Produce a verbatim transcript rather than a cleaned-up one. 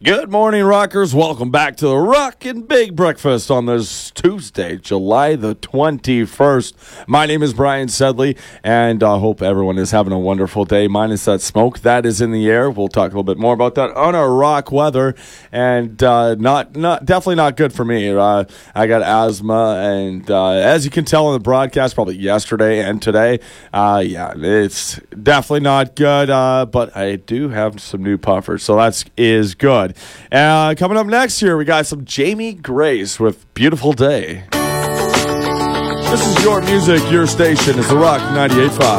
Good morning, rockers. Welcome back to the Rockin' Big Breakfast on this Tuesday, July the twenty-first. My name is Brian Sedley, and I uh, hope everyone is having a wonderful day, minus that smoke that is in the air. We'll talk a little bit more about that on our rock weather, and uh, not, not definitely not good for me. Uh, I got asthma, and uh, as you can tell on the broadcast, probably yesterday and today, uh, yeah, it's definitely not good, uh, but I do have some new puffers, so that is good. Uh, coming up next year, we got some Jamie Grace with Beautiful Day. This is your music, your station is The Rock ninety-eight point five.